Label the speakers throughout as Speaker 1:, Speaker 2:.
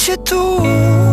Speaker 1: cię tu.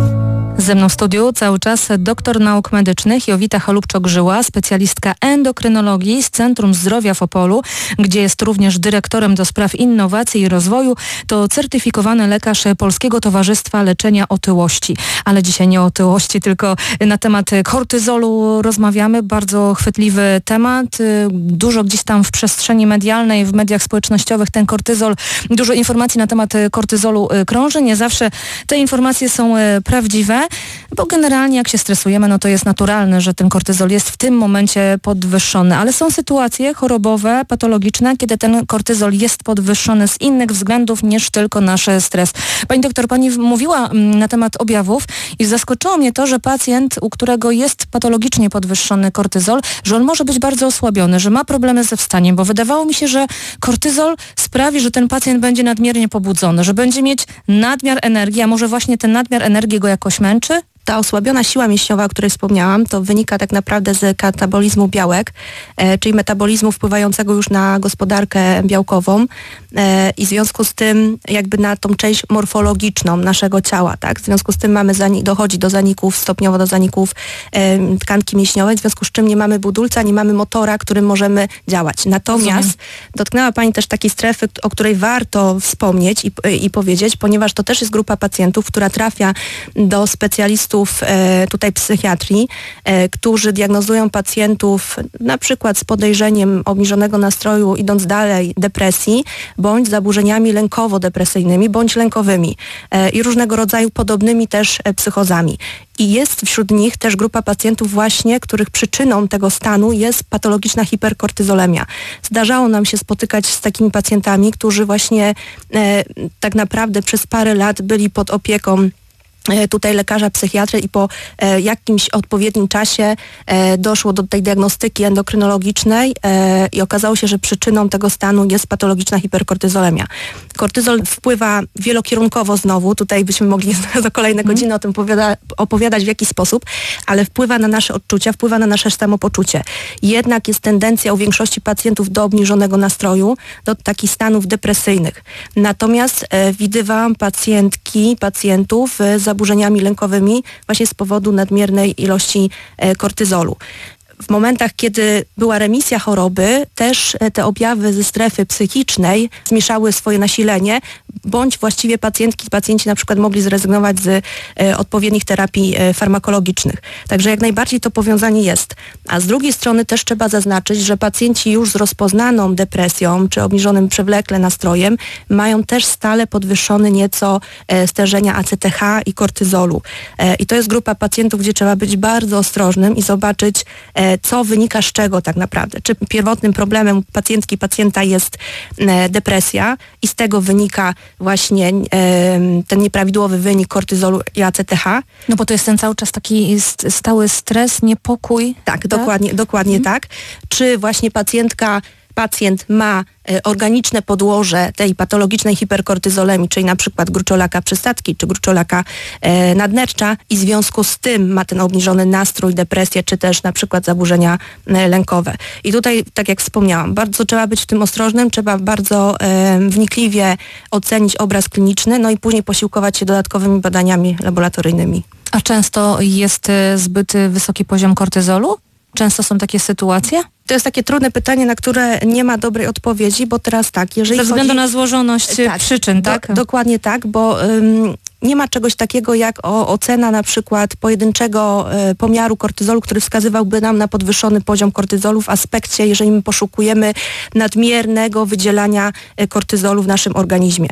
Speaker 2: Ze mną w studiu cały czas doktor nauk medycznych Jowita Chalupczok-Żyła, specjalistka endokrynologii z Centrum Zdrowia w Opolu, gdzie jest również dyrektorem do spraw innowacji i rozwoju. To certyfikowany lekarz Polskiego Towarzystwa Leczenia Otyłości. Ale dzisiaj nie o otyłości, tylko na temat kortyzolu rozmawiamy. Bardzo chwytliwy temat. Dużo gdzieś tam w przestrzeni medialnej, w mediach społecznościowych ten kortyzol, dużo informacji na temat kortyzolu krąży. Nie zawsze te informacje są prawdziwe. Bo generalnie jak się stresujemy, no to jest naturalne, że ten kortyzol jest w tym momencie podwyższony, ale są sytuacje chorobowe, patologiczne, kiedy ten kortyzol jest podwyższony z innych względów niż tylko nasz stres. Pani doktor, pani mówiła na temat objawów i zaskoczyło mnie to, że pacjent, u którego jest patologicznie podwyższony kortyzol, że on może być bardzo osłabiony, że ma problemy ze wstaniem, bo wydawało mi się, że kortyzol sprawi, że ten pacjent będzie nadmiernie pobudzony, że będzie mieć nadmiar energii, a może właśnie ten nadmiar energii go jakoś męczy?
Speaker 3: Ta osłabiona siła mięśniowa, o której wspomniałam, to wynika tak naprawdę z katabolizmu białek, czyli metabolizmu wpływającego już na gospodarkę białkową i w związku z tym jakby na tą część morfologiczną naszego ciała, tak? W związku z tym dochodzi do zaników, stopniowo do zaników tkanki mięśniowej, w związku z czym nie mamy budulca, nie mamy motora, którym możemy działać. Natomiast dotknęła Pani też takiej strefy, o której warto wspomnieć i powiedzieć, ponieważ to też jest grupa pacjentów, która trafia do specjalistów tutaj psychiatrii, którzy diagnozują pacjentów na przykład z podejrzeniem obniżonego nastroju, idąc dalej, depresji, bądź zaburzeniami lękowo-depresyjnymi, bądź lękowymi i różnego rodzaju podobnymi też psychozami. I jest wśród nich też grupa pacjentów właśnie, których przyczyną tego stanu jest patologiczna hiperkortyzolemia. Zdarzało nam się spotykać z takimi pacjentami, którzy właśnie tak naprawdę przez parę lat byli pod opieką tutaj lekarza psychiatry i po jakimś odpowiednim czasie doszło do tej diagnostyki endokrynologicznej i okazało się, że przyczyną tego stanu jest patologiczna hiperkortyzolemia. Kortyzol wpływa wielokierunkowo znowu, tutaj byśmy mogli do kolejnej godziny o tym opowiadać w jaki sposób, ale wpływa na nasze odczucia, wpływa na nasze samopoczucie. Jednak jest tendencja u większości pacjentów do obniżonego nastroju, do takich stanów depresyjnych. Natomiast widywałam pacjentów z zaburzeniami lękowymi właśnie z powodu nadmiernej ilości kortyzolu. W momentach, kiedy była remisja choroby, też te objawy ze strefy psychicznej zmniejszały swoje nasilenie, bądź właściwie pacjenci na przykład mogli zrezygnować z odpowiednich terapii farmakologicznych. Także jak najbardziej to powiązanie jest. A z drugiej strony też trzeba zaznaczyć, że pacjenci już z rozpoznaną depresją czy obniżonym przewlekle nastrojem mają też stale podwyższony nieco stężenia ACTH i kortyzolu. I to jest grupa pacjentów, gdzie trzeba być bardzo ostrożnym i zobaczyć, co wynika z czego tak naprawdę. Czy pierwotnym problemem pacjenta jest depresja i z tego wynika właśnie ten nieprawidłowy wynik kortyzolu i ACTH.
Speaker 2: No bo to jest ten cały czas taki stały stres, niepokój.
Speaker 3: Tak, dokładnie tak. Czy właśnie pacjent ma organiczne podłoże tej patologicznej hiperkortyzolemii, czyli na przykład gruczołaka przysadki czy gruczołaka nadnercza i w związku z tym ma ten obniżony nastrój, depresję czy też na przykład zaburzenia lękowe. I tutaj, tak jak wspomniałam, bardzo trzeba być w tym ostrożnym, trzeba bardzo wnikliwie ocenić obraz kliniczny, no i później posiłkować się dodatkowymi badaniami laboratoryjnymi.
Speaker 2: A często jest zbyt wysoki poziom kortyzolu? Często są takie sytuacje?
Speaker 3: To jest takie trudne pytanie, na które nie ma dobrej odpowiedzi, bo teraz tak, jeżeli
Speaker 2: ze względu na złożoność przyczyn, tak?
Speaker 3: Dokładnie tak, bo nie ma czegoś takiego jak ocena na przykład pojedynczego pomiaru kortyzolu, który wskazywałby nam na podwyższony poziom kortyzolu w aspekcie, jeżeli my poszukujemy nadmiernego wydzielania kortyzolu w naszym organizmie.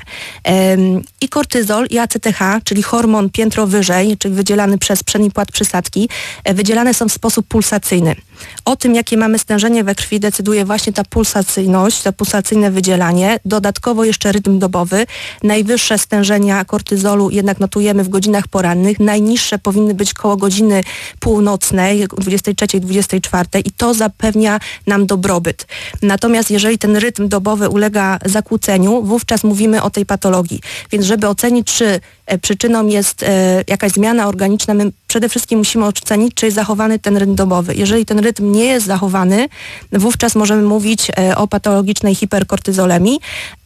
Speaker 3: I kortyzol, i ACTH, czyli hormon piętro wyżej, czyli wydzielany przez przedni płat przysadki, wydzielane są w sposób pulsacyjny. O tym, jakie mamy stężenie we krwi, decyduje właśnie ta pulsacyjność, to pulsacyjne wydzielanie. Dodatkowo jeszcze rytm dobowy. Najwyższe stężenia kortyzolu jednak notujemy w godzinach porannych. Najniższe powinny być koło godziny północnej, 23, 24 i to zapewnia nam dobrobyt. Natomiast jeżeli ten rytm dobowy ulega zakłóceniu, wówczas mówimy o tej patologii. Więc żeby ocenić, czy przyczyną jest jakaś zmiana organiczna, my przede wszystkim musimy ocenić, czy jest zachowany ten rytm dobowy. Jeżeli ten rytm nie jest zachowany, wówczas możemy mówić o patologicznej hiperkortyzolemii i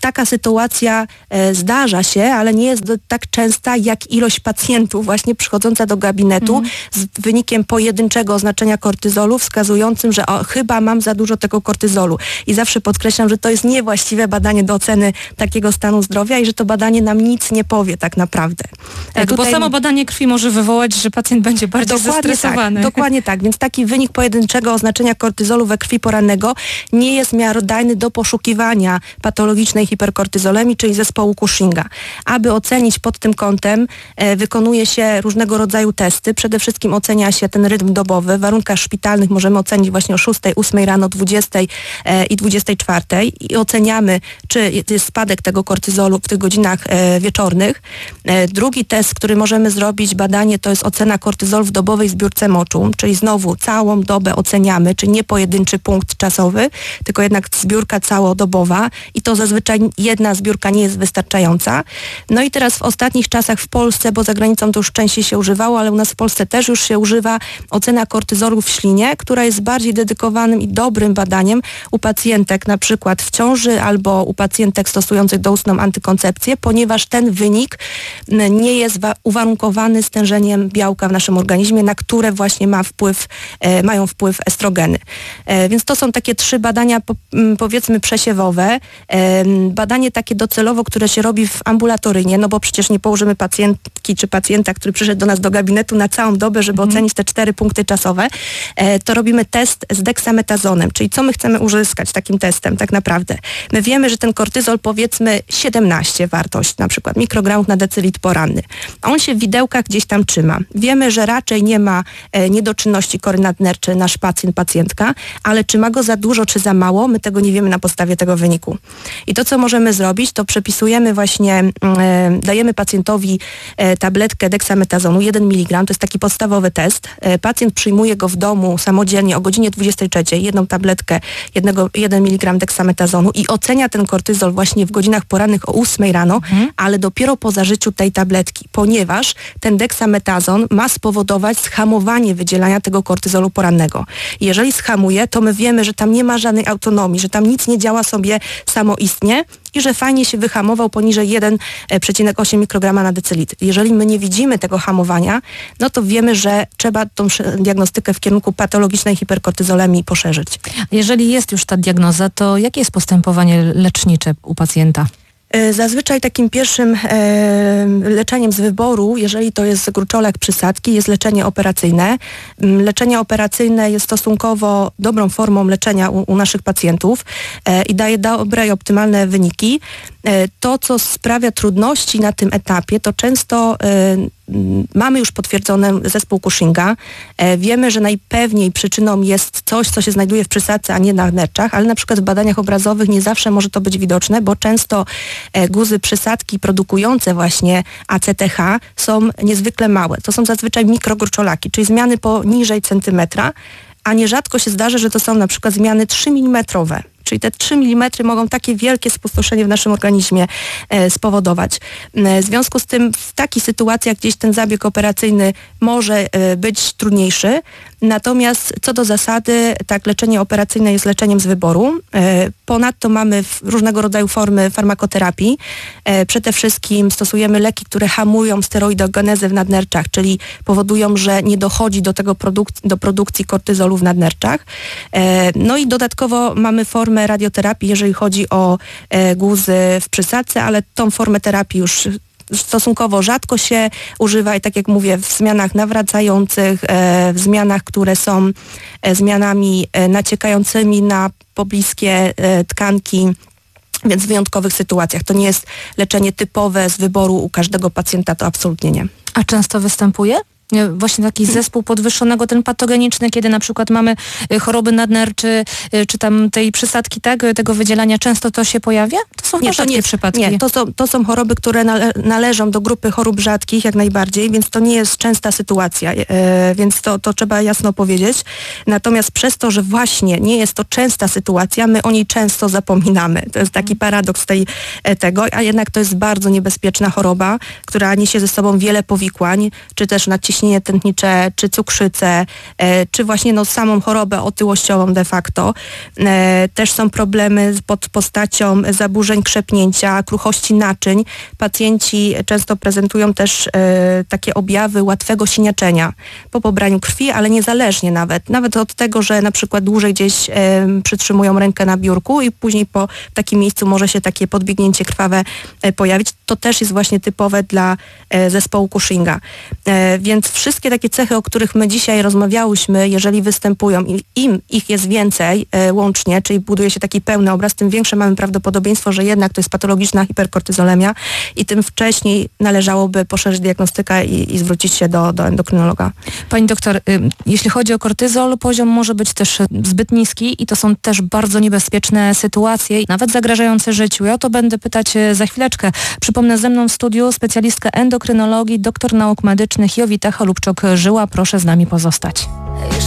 Speaker 3: taka sytuacja zdarza się, ale nie jest tak częsta jak ilość pacjentów właśnie przychodząca do gabinetu z wynikiem pojedynczego oznaczenia kortyzolu wskazującym, że chyba mam za dużo tego kortyzolu. I zawsze podkreślam, że to jest niewłaściwe badanie do oceny takiego stanu zdrowia i że to badanie nam nic nie powie tak naprawdę.
Speaker 2: Tak, bo samo badanie krwi może wywołać, że pacjent będzie bardziej zestresowany.
Speaker 3: Dokładnie tak, więc taki wynik pojedynczego oznaczenia kortyzolu we krwi porannego nie jest miarodajny do poszukiwania patologicznej hiperkortyzolemii, czyli zespołu Cushinga. Aby ocenić pod tym kątem, wykonuje się różnego rodzaju testy. Przede wszystkim ocenia się ten rytm dobowy. W warunkach szpitalnych możemy ocenić właśnie o 6, 8 rano, 20 i 24 i oceniamy, czy jest spadek tego kortyzolu w tych godzinach wieczornych. Drugi test, który możemy zrobić, badanie, to jest ocena kortyzolu w dobowej zbiórce moczu, czyli znowu całą dobę oceniamy, czyli nie pojedynczy punkt czasowy, tylko jednak zbiórka całodobowa i to zazwyczaj jedna zbiórka nie jest wystarczająca. No i teraz w ostatnich czasach w Polsce, bo za granicą to już częściej się używało, ale u nas w Polsce też już się używa ocena kortyzolu w ślinie, która jest bardziej dedykowanym i dobrym badaniem u pacjentek na przykład w ciąży albo u pacjentek stosujących doustną antykoncepcję, ponieważ ten wynik nie jest uwarunkowany stężeniem białka w naszym organizmie, na które właśnie mają wpływ estrogeny. Więc to są takie 3 badania powiedzmy przesiewowe. Badanie takie docelowo, które się robi ambulatoryjnie, no bo przecież nie położymy pacjentki czy pacjenta, który przyszedł do nas do gabinetu na całą dobę, żeby ocenić te 4 punkty czasowe, to robimy test z deksametazonem, czyli co my chcemy uzyskać takim testem tak naprawdę. My wiemy, że ten kortyzol powiedzmy 17 wartość, na przykład mikrogramów na decylitr poranny. On się w widełkach gdzieś tam trzyma. Wiemy, że raczej nie ma niedoczynności kory nadnerczy nasz pacjent, pacjentka, ale czy ma go za dużo, czy za mało, my tego nie wiemy na podstawie tego wyniku. I to, co możemy zrobić, to przepisujemy właśnie, dajemy pacjentowi tabletkę deksametazonu, 1 mg, to jest taki podstawowy test. Pacjent przyjmuje go w domu samodzielnie o godzinie 23, jedną tabletkę, 1 mg deksametazonu i ocenia ten kortyzol właśnie w godzinach porannych o 8 rano, ale dopiero po zażyciu tej tabletki, ponieważ ten deksametazon ma spowodować schamowanie wydzielania tego kortyzolu porannego. Jeżeli schamuje, to my wiemy, że tam nie ma żadnej autonomii, że tam nic nie działa sobie samoistnie i że fajnie się wyhamował poniżej 1,8 mikrograma na decylitr. Jeżeli my nie widzimy tego hamowania, no to wiemy, że trzeba tą diagnostykę w kierunku patologicznej hiperkortyzolemii poszerzyć.
Speaker 2: Jeżeli jest już ta diagnoza, to jakie jest postępowanie lecznicze u pacjenta?
Speaker 3: Zazwyczaj takim pierwszym leczeniem z wyboru, jeżeli to jest gruczolak przysadki, jest leczenie operacyjne. Leczenie operacyjne jest stosunkowo dobrą formą leczenia u naszych pacjentów i daje dobre i optymalne wyniki. To, co sprawia trudności na tym etapie, to często mamy już potwierdzony zespół Cushinga. Wiemy, że najpewniej przyczyną jest coś, co się znajduje w przysadce, a nie na nerczach, ale na przykład w badaniach obrazowych nie zawsze może to być widoczne, bo często guzy przysadki produkujące właśnie ACTH są niezwykle małe. To są zazwyczaj mikrogruczolaki, czyli zmiany poniżej centymetra, a nierzadko się zdarza, że to są na przykład zmiany 3 mm. Czyli te 3 mm mogą takie wielkie spustoszenie w naszym organizmie spowodować. W związku z tym w takich sytuacjach gdzieś ten zabieg operacyjny może być trudniejszy. Natomiast co do zasady, tak, leczenie operacyjne jest leczeniem z wyboru. Ponadto mamy różnego rodzaju formy farmakoterapii. Przede wszystkim stosujemy leki, które hamują steroidogenezę w nadnerczach, czyli powodują, że nie dochodzi do produkcji kortyzolu w nadnerczach. No i dodatkowo mamy formę radioterapii, jeżeli chodzi o guzy w przysadce, ale tą formę terapii już stosunkowo rzadko się używa i tak jak mówię, w zmianach nawracających, w zmianach, które są zmianami naciekającymi na pobliskie tkanki, więc w wyjątkowych sytuacjach. To nie jest leczenie typowe z wyboru u każdego pacjenta, to absolutnie nie.
Speaker 2: A często występuje? Właśnie taki zespół podwyższonego, ten patogeniczny, kiedy na przykład mamy choroby nadnerczy, czy tam tej przysadki, tak, tego wydzielania, często to się pojawia? To są rzadkie przypadki.
Speaker 3: Nie, to są choroby, które należą do grupy chorób rzadkich jak najbardziej, więc to nie jest częsta sytuacja, więc to trzeba jasno powiedzieć. Natomiast przez to, że właśnie nie jest to częsta sytuacja, my o niej często zapominamy. To jest taki paradoks tego, a jednak to jest bardzo niebezpieczna choroba, która niesie ze sobą wiele powikłań, czy też nadciśnienia ciśnienie tętnicze, czy cukrzycę, czy właśnie samą chorobę otyłościową de facto. Też są problemy pod postacią zaburzeń krzepnięcia, kruchości naczyń. Pacjenci często prezentują też takie objawy łatwego siniaczenia po pobraniu krwi, ale niezależnie nawet od tego, że na przykład dłużej gdzieś przytrzymują rękę na biurku i później po takim miejscu może się takie podbiegnięcie krwawe pojawić. To też jest właśnie typowe dla zespołu Cushinga. Więc wszystkie takie cechy, o których my dzisiaj rozmawiałyśmy, jeżeli występują i im ich jest więcej łącznie, czyli buduje się taki pełny obraz, tym większe mamy prawdopodobieństwo, że jednak to jest patologiczna hiperkortyzolemia i tym wcześniej należałoby poszerzyć diagnostykę i zwrócić się do endokrynologa.
Speaker 2: Pani doktor, jeśli chodzi o kortyzol, poziom może być też zbyt niski i to są też bardzo niebezpieczne sytuacje, nawet zagrażające życiu. Ja o to będę pytać za chwileczkę. Przypomnę, ze mną w studiu specjalistka endokrynologii, doktor nauk medycznych Jowita Holubczok-Żyła. Proszę z nami pozostać.